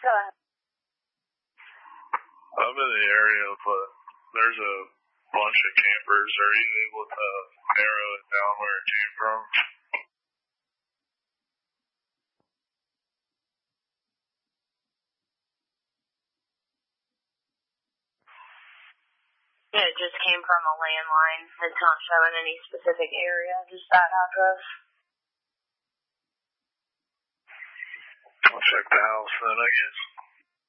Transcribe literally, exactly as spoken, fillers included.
Go ahead. I'm in the area, but there's a bunch of campers. Are you able to narrow it down where it came from? Yeah, it just came from a landline. It's not showing any specific area, just that address. I'll check the house then, I guess.